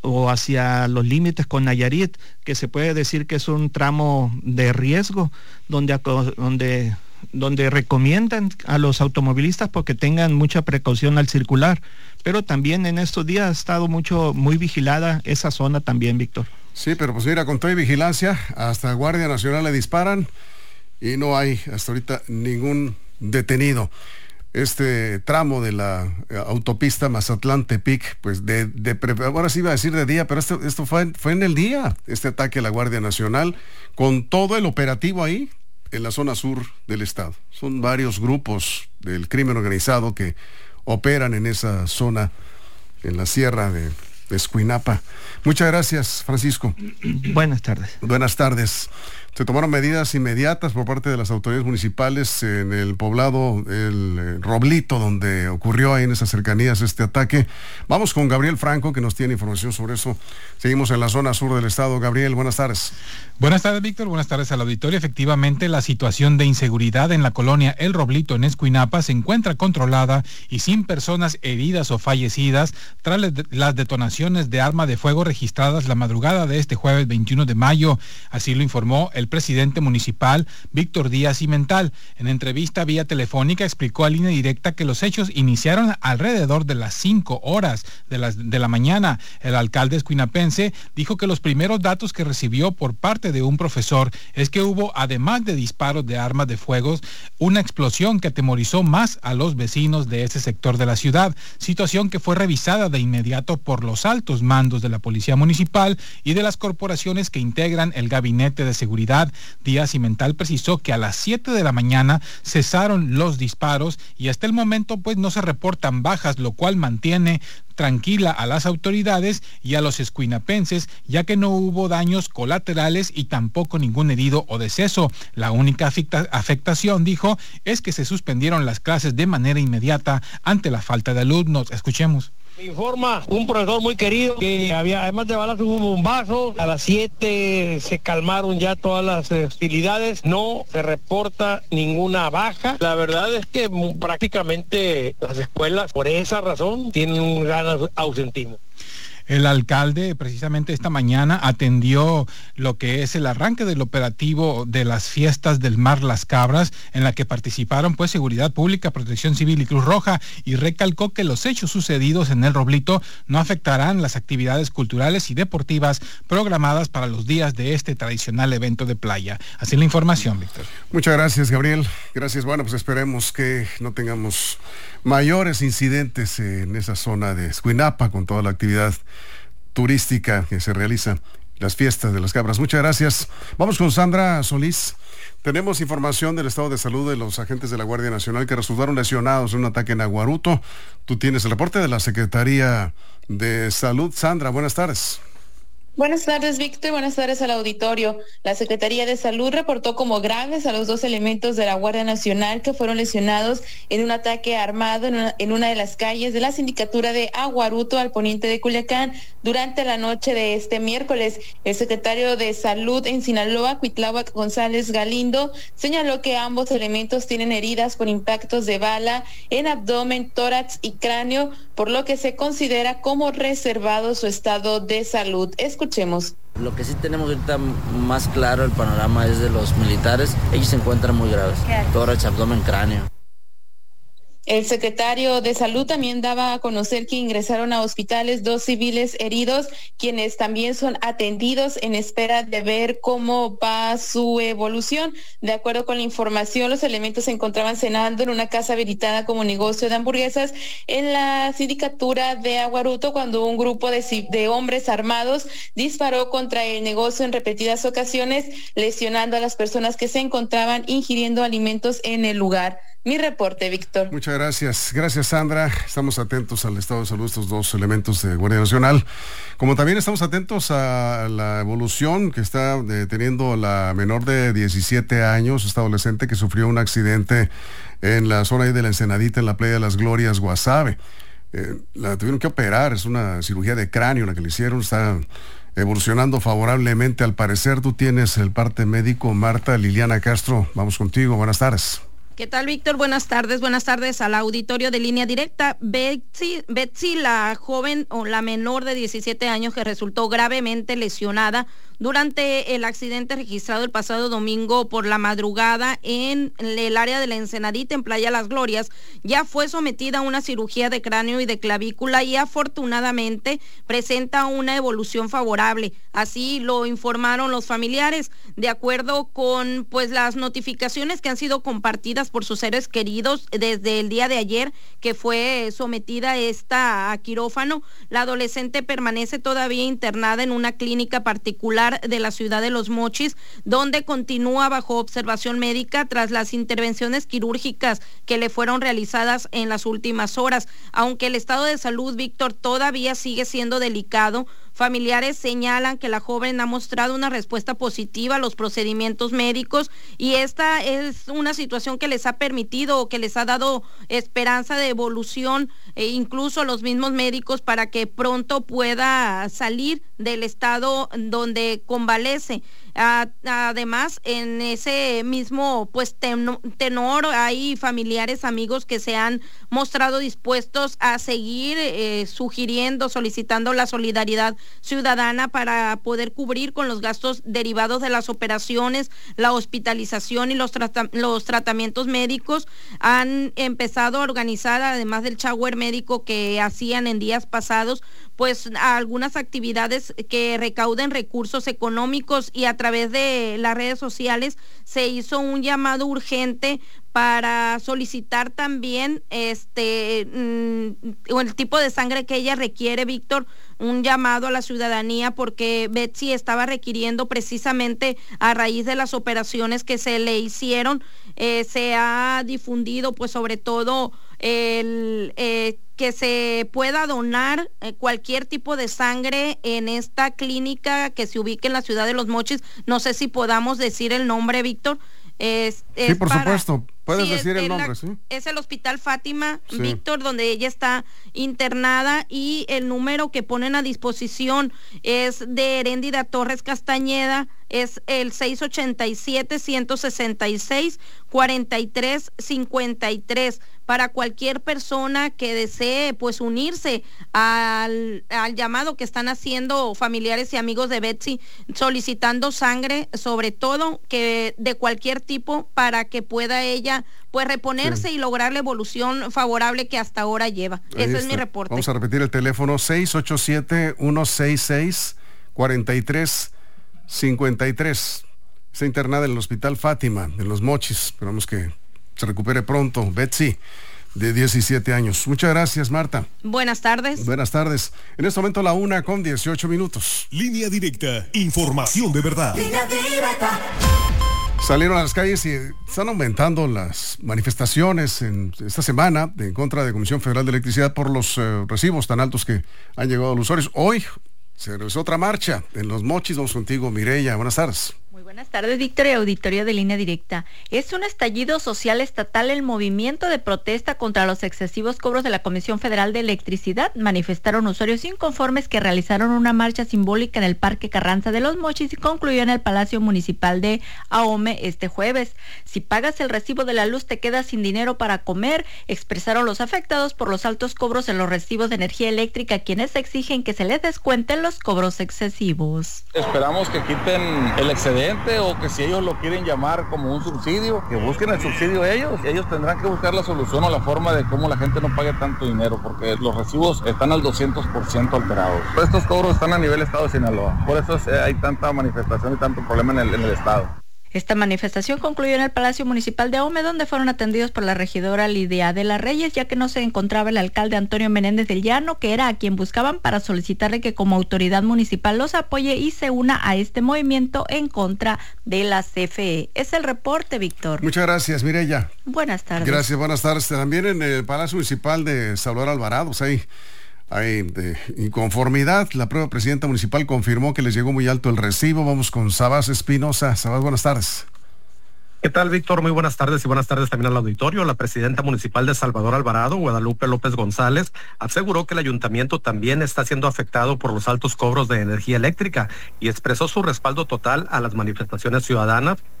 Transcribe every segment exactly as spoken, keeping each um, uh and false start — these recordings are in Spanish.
o hacia los límites con Nayarit, que se puede decir que es un tramo de riesgo, donde, donde, donde recomiendan a los automovilistas porque tengan mucha precaución al circular. Pero también en estos días ha estado mucho, muy vigilada esa zona también, Víctor. Sí, pero pues mira, con toda vigilancia, hasta Guardia Nacional le disparan y no hay hasta ahorita ningún detenido. Este tramo de la eh, autopista Mazatlán-Tepic, pues de, de, ahora sí iba a decir de día, pero esto, esto fue, fue en el día, este ataque a la Guardia Nacional, con todo el operativo ahí, en la zona sur del estado. Son varios grupos del crimen organizado que operan en esa zona, en la sierra de, de Escuinapa. Muchas gracias, Francisco. Buenas tardes. Buenas tardes. Se tomaron medidas inmediatas por parte de las autoridades municipales en el poblado El Roblito, donde ocurrió ahí en esas cercanías este ataque. Vamos con Gabriel Franco, que nos tiene información sobre eso. Seguimos en la zona sur del estado. Gabriel, buenas tardes. Buenas tardes, Víctor. Buenas tardes al auditorio. Efectivamente, la situación de inseguridad en la colonia El Roblito, en Escuinapa, se encuentra controlada y sin personas heridas o fallecidas tras las detonaciones de arma de fuego registradas la madrugada de este jueves veintiuno de mayo. Así lo informó el presidente municipal, Víctor Díaz Cimental. En entrevista vía telefónica explicó a Línea Directa que los hechos iniciaron alrededor de las cinco horas de la, de la mañana. El alcalde escuinapense dijo que los primeros datos que recibió por parte de un profesor es que hubo, además de disparos de armas de fuego, una explosión que atemorizó más a los vecinos de ese sector de la ciudad, situación que fue revisada de inmediato por los altos mandos de la Policía Municipal y de las corporaciones que integran el Gabinete de Seguridad. Díaz Cimental precisó que a las siete de la mañana cesaron los disparos y hasta el momento pues no se reportan bajas, lo cual mantiene tranquila a las autoridades y a los escuinapenses, ya que no hubo daños colaterales y tampoco ningún herido o deceso. La única afecta- afectación, dijo, es que se suspendieron las clases de manera inmediata ante la falta de alumnos. Escuchemos. Me informa un profesor muy querido que había, además de balas, hubo bombazos. A las siete se calmaron ya todas las hostilidades. No se reporta ninguna baja. La verdad es que prácticamente las escuelas, por esa razón, tienen un gran ausentismo. El alcalde precisamente esta mañana atendió lo que es el arranque del operativo de las fiestas del Mar Las Cabras, en la que participaron pues Seguridad Pública, Protección Civil y Cruz Roja, y recalcó que los hechos sucedidos en El Roblito no afectarán las actividades culturales y deportivas programadas para los días de este tradicional evento de playa. Así la información, Víctor. Muchas gracias, Gabriel. Gracias. Bueno, pues esperemos que no tengamos mayores incidentes en esa zona de Escuinapa con toda la actividad turística que se realiza, las fiestas de las cabras. Muchas gracias. Vamos con Sandra Solís. Tenemos información del estado de salud de los agentes de la Guardia Nacional que resultaron lesionados en un ataque en Aguaruto. Tú tienes el reporte de la Secretaría de Salud. Sandra, buenas tardes. Buenas tardes, Víctor. Buenas tardes al auditorio. La Secretaría de Salud reportó como graves a los dos elementos de la Guardia Nacional que fueron lesionados en un ataque armado en una, en una de las calles de la sindicatura de Aguaruto al poniente de Culiacán durante la noche de este miércoles. El secretario de Salud en Sinaloa, Cuitláhuac González Galindo, señaló que ambos elementos tienen heridas por impactos de bala en abdomen, tórax y cráneo, por lo que se considera como reservado su estado de salud. Escuchemos. Lo que sí tenemos ahorita más claro el panorama es de los militares. Ellos se encuentran muy graves. Tórax, abdomen, cráneo. El secretario de Salud también daba a conocer que ingresaron a hospitales dos civiles heridos, quienes también son atendidos en espera de ver cómo va su evolución. De acuerdo con la información, los elementos se encontraban cenando en una casa habilitada como negocio de hamburguesas en la sindicatura de Aguaruto cuando un grupo de, de hombres armados disparó contra el negocio en repetidas ocasiones, lesionando a las personas que se encontraban ingiriendo alimentos en el lugar. Mi reporte, Víctor. Muchas gracias. Gracias, Sandra. Estamos atentos al estado de salud de estos dos elementos de Guardia Nacional. Como también estamos atentos a la evolución que está eh, teniendo la menor de diecisiete años, esta adolescente que sufrió un accidente en la zona ahí de la Ensenadita, en la playa de las Glorias, Guasave. Eh, la tuvieron que operar, es una cirugía de cráneo la que le hicieron, está evolucionando favorablemente al parecer. Tú tienes el parte médico. Marta Liliana Castro, vamos contigo. Buenas tardes. ¿Qué tal, Víctor? Buenas tardes, buenas tardes al auditorio de Línea Directa. Betsy, Betsy, la joven o la menor de diecisiete años que resultó gravemente lesionada durante el accidente registrado el pasado domingo por la madrugada en el área de la Ensenadita, en Playa Las Glorias, ya fue sometida a una cirugía de cráneo y de clavícula y afortunadamente presenta una evolución favorable. Así lo informaron los familiares, de acuerdo con pues las notificaciones que han sido compartidas por sus seres queridos desde el día de ayer que fue sometida esta a quirófano. La adolescente permanece todavía internada en una clínica particular de la ciudad de Los Mochis, donde continúa bajo observación médica tras las intervenciones quirúrgicas que le fueron realizadas en las últimas horas. Aunque el estado de salud, Víctor, todavía sigue siendo delicado, familiares señalan que la joven ha mostrado una respuesta positiva a los procedimientos médicos y esta es una situación que les ha permitido o que les ha dado esperanza de evolución, e incluso los mismos médicos, para que pronto pueda salir del estado donde convalece. Además, en ese mismo pues tenor, hay familiares, amigos que se han mostrado dispuestos a seguir eh, sugiriendo, solicitando la solidaridad ciudadana para poder cubrir con los gastos derivados de las operaciones, la hospitalización y los, trata los tratamientos médicos. Han empezado a organizar, además del shower médico que hacían en días pasados, pues algunas actividades que recauden recursos económicos, y a través de las redes sociales se hizo un llamado urgente para solicitar también este mm, el tipo de sangre que ella requiere, Víctor, un llamado a la ciudadanía, porque Betsy estaba requiriendo precisamente a raíz de las operaciones que se le hicieron. Eh, se ha difundido pues sobre todo el eh, que se pueda donar eh, cualquier tipo de sangre en esta clínica que se ubica en la ciudad de Los Mochis. No sé si podamos decir el nombre, Víctor. Es, es sí, por para, supuesto, puedes sí, decir el nombre, la, sí. Es el Hospital Fátima, sí. Víctor, donde ella está internada, y el número que ponen a disposición es de Heréndida Torres Castañeda, es el seis ochenta y siete, ciento sesenta y seis, cuarenta y tres cincuenta y tres, para cualquier persona que desee pues unirse al, al llamado que están haciendo familiares y amigos de Betsy, solicitando sangre, sobre todo que de cualquier tipo, para que pueda ella pues reponerse sí. y lograr la evolución favorable que hasta ahora lleva. Ahí Ese está. Es mi reporte. Vamos a repetir el teléfono: seis ocho siete, uno seis seis, cuatro tres cinco tres. Está internada en el Hospital Fátima, en Los Mochis. Esperamos que se recupere pronto Betsy, de diecisiete años. Muchas gracias, Marta. Buenas tardes. Buenas tardes. En este momento la una con dieciocho minutos. Línea Directa, información de verdad. Línea Directa. Salieron a las calles y están aumentando las manifestaciones en esta semana en contra de Comisión Federal de Electricidad por los eh, recibos tan altos que han llegado a los usuarios. Hoy se realizó otra marcha en Los Mochis. Vamos contigo, Mireya. Buenas tardes. Muy buenas tardes, Víctor y auditorio de Línea Directa. Es un estallido social estatal el movimiento de protesta contra los excesivos cobros de la Comisión Federal de Electricidad. Manifestaron usuarios inconformes que realizaron una marcha simbólica en el Parque Carranza de Los Mochis y concluyó en el Palacio Municipal de Ahome este jueves. Si pagas el recibo de la luz te quedas sin dinero para comer, expresaron los afectados por los altos cobros en los recibos de energía eléctrica, quienes exigen que se les descuenten los cobros excesivos. Esperamos que quiten el excedente, o que si ellos lo quieren llamar como un subsidio, que busquen el subsidio ellos. Ellos tendrán que buscar la solución o la forma de cómo la gente no pague tanto dinero, porque los recibos están al doscientos por ciento alterados. Estos cobros están a nivel estado de Sinaloa, por eso hay tanta manifestación y tanto problema en el, en el estado. Esta manifestación concluyó en el Palacio Municipal de Ahome, donde fueron atendidos por la regidora Lidia de las Reyes, ya que no se encontraba el alcalde Antonio Menéndez del Llano, que era a quien buscaban para solicitarle que como autoridad municipal los apoye y se una a este movimiento en contra de la C F E. Es el reporte, Víctor. Muchas gracias, Mireya. Buenas tardes. Gracias, buenas tardes. También en el Palacio Municipal de Salvador Alvarado, pues hay... Hay de inconformidad. La propia presidenta municipal confirmó que les llegó muy alto el recibo. Vamos con Sabás Espinosa. Sabás, buenas tardes. ¿Qué tal, Víctor? Muy buenas tardes y buenas tardes también al auditorio. La presidenta municipal de Salvador Alvarado, Guadalupe López González, aseguró que el ayuntamiento también está siendo afectado por los altos cobros de energía eléctrica y expresó su respaldo total a las manifestaciones ciudadanas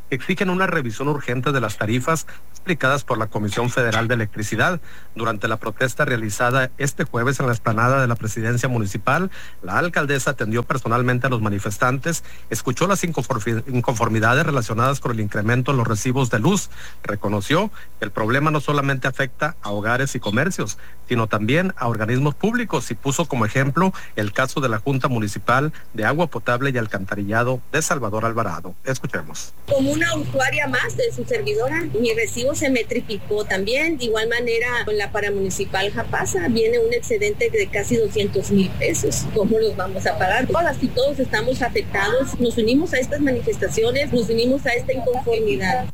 exigen una revisión urgente de las tarifas explicadas por la Comisión Federal de Electricidad. Durante la protesta realizada este jueves en la explanada de la Presidencia Municipal, la alcaldesa atendió personalmente a los manifestantes, escuchó las inconformidades relacionadas con el incremento en los recibos de luz, reconoció que el problema no solamente afecta a hogares y comercios, sino también a organismos públicos, y puso como ejemplo el caso de la Junta Municipal de Agua Potable y Alcantarillado de Salvador Alvarado. Escuchemos. Como una usuaria más de su servidora, mi recibo se me triplicó también. De igual manera, con la paramunicipal Japasa viene un excedente de casi doscientos mil pesos. ¿Cómo los vamos a pagar? Todas y todos estamos afectados. Nos unimos a estas manifestaciones, nos unimos a esta inconformidad.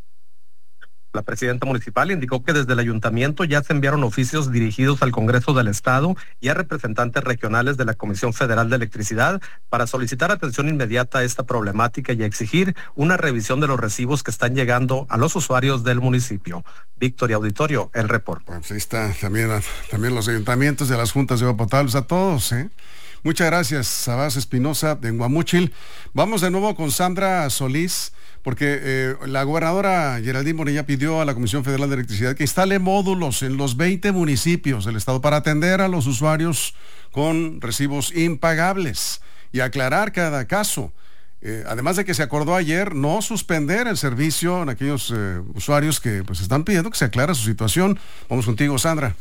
La presidenta municipal indicó que desde el ayuntamiento ya se enviaron oficios dirigidos al Congreso del Estado y a representantes regionales de la Comisión Federal de Electricidad para solicitar atención inmediata a esta problemática y exigir una revisión de los recibos que están llegando a los usuarios del municipio. Victoria Auditorio, el reporte. Pues ahí está también, también los ayuntamientos de las juntas de agua potable, a todos, ¿eh? Muchas gracias, Sabás Espinosa de Guamúchil. Vamos de nuevo con Sandra Solís, porque eh, la gobernadora Geraldine Bonilla pidió a la Comisión Federal de Electricidad que instale módulos en los veinte municipios del estado para atender a los usuarios con recibos impagables y aclarar cada caso. Eh, además de que se acordó ayer no suspender el servicio en aquellos eh, usuarios que pues están pidiendo que se aclare su situación. Vamos contigo, Sandra.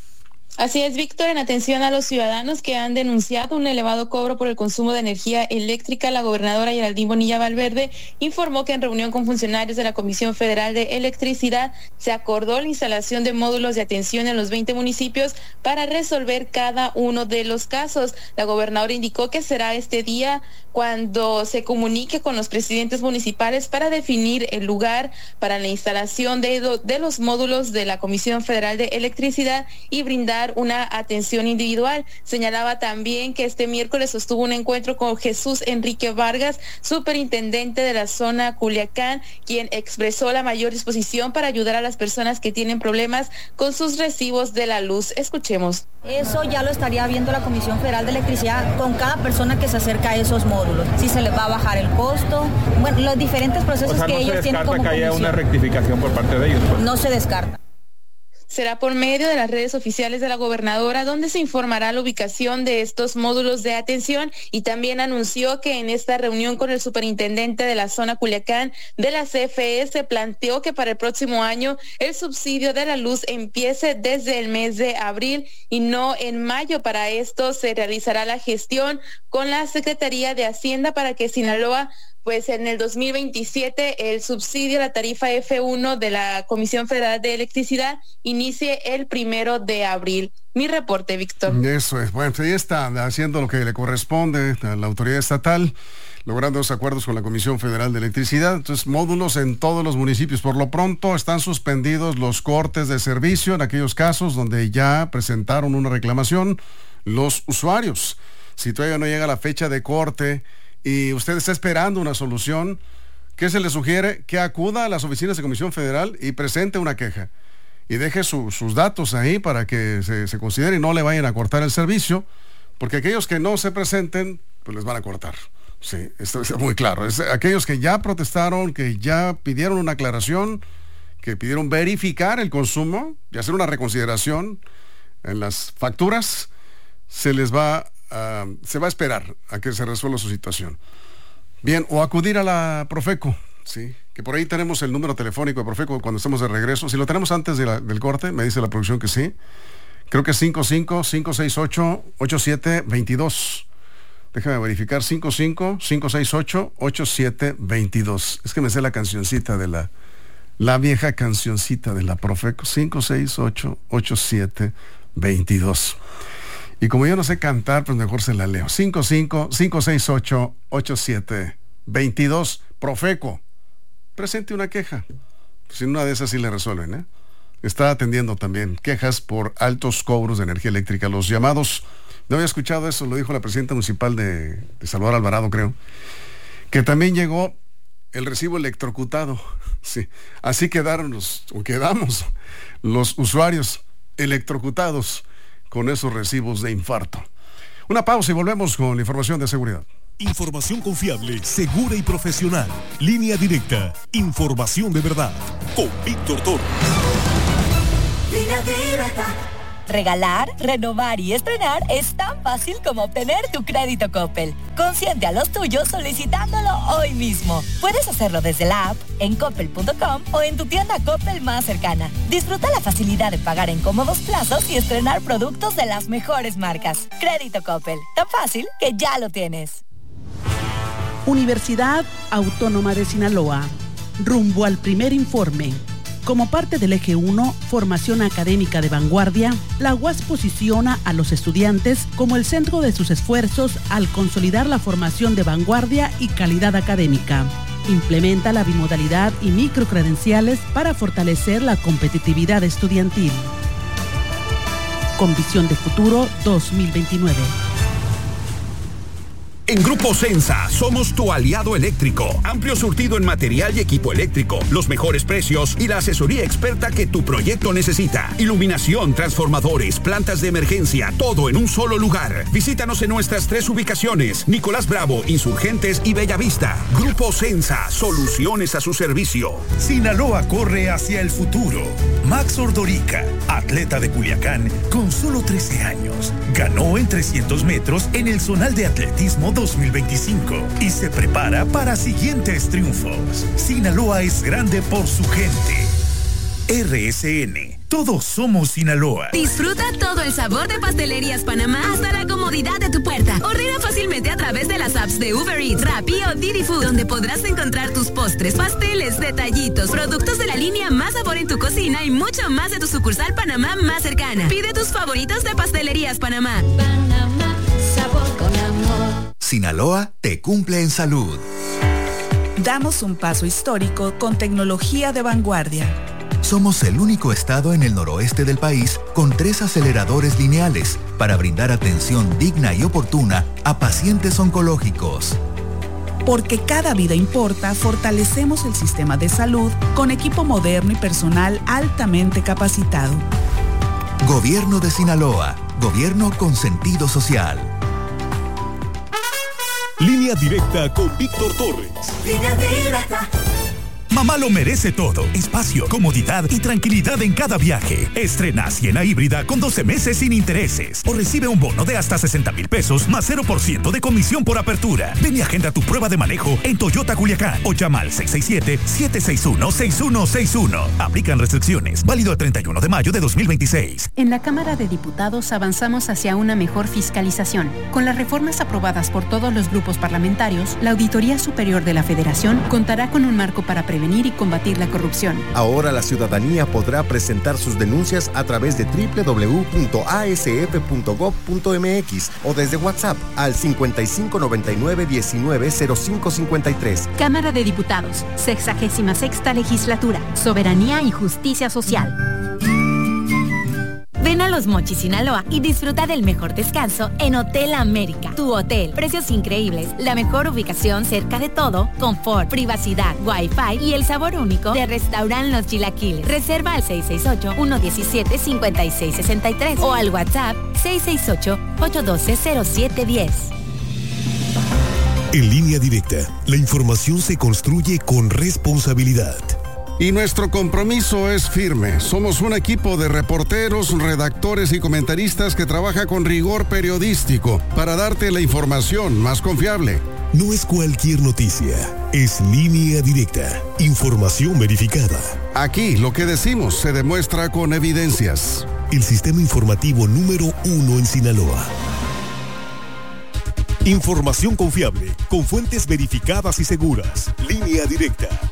Así es, Víctor, en atención a los ciudadanos que han denunciado un elevado cobro por el consumo de energía eléctrica, la gobernadora Geraldine Bonilla Valverde informó que en reunión con funcionarios de la Comisión Federal de Electricidad se acordó la instalación de módulos de atención en los veinte municipios para resolver cada uno de los casos. La gobernadora indicó que será este día cuando se comunique con los presidentes municipales para definir el lugar para la instalación de, de los módulos de la Comisión Federal de Electricidad y brindar una atención individual. Señalaba también que este miércoles sostuvo un encuentro con Jesús Enrique Vargas, superintendente de la zona Culiacán, quien expresó la mayor disposición para ayudar a las personas que tienen problemas con sus recibos de la luz. Escuchemos. Eso ya lo estaría viendo la Comisión Federal de Electricidad con cada persona que se acerca a esos módulos. Si se les va a bajar el costo, bueno, los diferentes procesos, o sea, que no ellos tienen como comisión. ¿No se descarta que haya una rectificación por parte de ellos? Pues. No se descarta. Será por medio de las redes oficiales de la gobernadora donde se informará la ubicación de estos módulos de atención, y también anunció que en esta reunión con el superintendente de la zona Culiacán de la C F E se planteó que para el próximo año el subsidio de la luz empiece desde el mes de abril y no en mayo. Para esto se realizará la gestión con la Secretaría de Hacienda para que Sinaloa, pues en el dos mil veintisiete, el subsidio a la tarifa F uno de la Comisión Federal de Electricidad inicie el primero de abril. Mi reporte, Víctor. Eso es. Bueno, pues ahí está haciendo lo que le corresponde a la autoridad estatal, logrando los acuerdos con la Comisión Federal de Electricidad. Entonces, módulos en todos los municipios. Por lo pronto, están suspendidos los cortes de servicio en aquellos casos donde ya presentaron una reclamación los usuarios. Si todavía no llega la fecha de corte y usted está esperando una solución, ¿qué se le sugiere? Que acuda a las oficinas de Comisión Federal y presente una queja y deje su, sus datos ahí para que se, se considere y no le vayan a cortar el servicio, porque aquellos que no se presenten, pues les van a cortar. Sí, esto es muy claro. Es aquellos que ya protestaron, que ya pidieron una aclaración, que pidieron verificar el consumo y hacer una reconsideración en las facturas, se les va Uh, se va a esperar a que se resuelva su situación. Bien, o acudir a la Profeco, sí, que por ahí tenemos el número telefónico de Profeco cuando estemos de regreso. Si lo tenemos antes de la, del corte, me dice la producción que sí. Creo que es cinco cinco, cinco seis ocho, ocho siete dos dos. Déjame verificar, cinco cinco, cinco seis ocho, ocho siete dos dos. Es que me sé la cancioncita de la, la vieja cancioncita de la Profeco, cinco seis ocho, ocho siete dos dos. Y como yo no sé cantar, pues mejor se la leo. cinco cinco, cinco seis ocho, ocho siete dos dos. Profeco, presente una queja. Si una de esas sí le resuelven, ¿eh? Está atendiendo también quejas por altos cobros de energía eléctrica. Los llamados, no había escuchado eso, lo dijo la presidenta municipal de, de Salvador Alvarado, creo, que también llegó el recibo electrocutado. Sí. Así quedaron los, o quedamos los usuarios electrocutados con esos recibos de infarto. Una pausa y volvemos con la información de seguridad. Información confiable, segura y profesional. Línea Directa. Información de verdad. Con Víctor Torres. Línea Directa. Regalar, renovar y estrenar es tan fácil como obtener tu crédito Coppel. Consiente a los tuyos solicitándolo hoy mismo. Puedes hacerlo desde la app, en coppel punto com o en tu tienda Coppel más cercana. Disfruta la facilidad de pagar en cómodos plazos y estrenar productos de las mejores marcas. Crédito Coppel, tan fácil que ya lo tienes. Universidad Autónoma de Sinaloa. Rumbo al primer informe. Como parte del eje uno, formación académica de vanguardia, la U A S posiciona a los estudiantes como el centro de sus esfuerzos al consolidar la formación de vanguardia y calidad académica. Implementa la bimodalidad y microcredenciales para fortalecer la competitividad estudiantil. Con visión de futuro dos mil veintinueve. En Grupo Sensa somos tu aliado eléctrico. Amplio surtido en material y equipo eléctrico, los mejores precios y la asesoría experta que tu proyecto necesita. Iluminación, transformadores, plantas de emergencia, todo en un solo lugar. Visítanos en nuestras tres ubicaciones: Nicolás Bravo, Insurgentes y Bellavista. Grupo Sensa, soluciones a su servicio. Sinaloa corre hacia el futuro. Max Ordorica, atleta de Culiacán con solo trece años, ganó en trescientos metros en el Zonal de Atletismo dos mil veinticinco y se prepara para siguientes triunfos. Sinaloa es grande por su gente. R S N, todos somos Sinaloa. Disfruta todo el sabor de Pastelerías Panamá hasta la comodidad de tu puerta. Ordena fácilmente a través de las apps de Uber Eats, Rappi o Didi Food, donde podrás encontrar tus postres, pasteles, detallitos, productos de la línea Más Sabor en tu cocina y mucho más de tu sucursal Panamá más cercana. Pide tus favoritos de Pastelerías Panamá. Panamá, sabor con amor. Sinaloa te cumple en salud. Damos un paso histórico con tecnología de vanguardia. Somos el único estado en el noroeste del país con tres aceleradores lineales para brindar atención digna y oportuna a pacientes oncológicos. Porque cada vida importa, fortalecemos el sistema de salud con equipo moderno y personal altamente capacitado. Gobierno de Sinaloa, gobierno con sentido social. Línea Directa con Víctor Torres. Línea Directa. Mamá lo merece todo. Espacio, comodidad y tranquilidad en cada viaje. Estrena Siena híbrida con doce meses sin intereses. O recibe un bono de hasta sesenta mil pesos más cero por ciento de comisión por apertura. Ven y agenda tu prueba de manejo en Toyota Culiacán o llama al seis seis siete, siete seis uno, seis uno seis uno. Aplican restricciones. Válido el treinta y uno de mayo de dos mil veintiséis. En la Cámara de Diputados avanzamos hacia una mejor fiscalización. Con las reformas aprobadas por todos los grupos parlamentarios, la Auditoría Superior de la Federación contará con un marco para prevenir y combatir la corrupción. Ahora la ciudadanía podrá presentar sus denuncias a través de doble u doble u doble u punto a s f punto gob punto m x o desde WhatsApp al cincuenta y cinco noventa y nueve diecinueve cero cinco cincuenta y tres. Cámara de Diputados, sexagésima sexta legislatura, soberanía y justicia social. Ven a Los Mochis, Sinaloa y disfruta del mejor descanso en Hotel América. Tu hotel, precios increíbles, la mejor ubicación cerca de todo, confort, privacidad, wifi y el sabor único de Restaurant Los Chilaquiles. Reserva al seis seis ocho, uno uno siete, cinco seis seis tres o al WhatsApp seis seis ocho, ocho uno dos, cero siete uno cero. En Línea Directa, la información se construye con responsabilidad. Y nuestro compromiso es firme. Somos un equipo de reporteros, redactores y comentaristas que trabaja con rigor periodístico para darte la información más confiable. No es cualquier noticia, es Línea Directa, información verificada. Aquí lo que decimos se demuestra con evidencias. El sistema informativo número uno en Sinaloa. Información confiable, con fuentes verificadas y seguras. Línea Directa.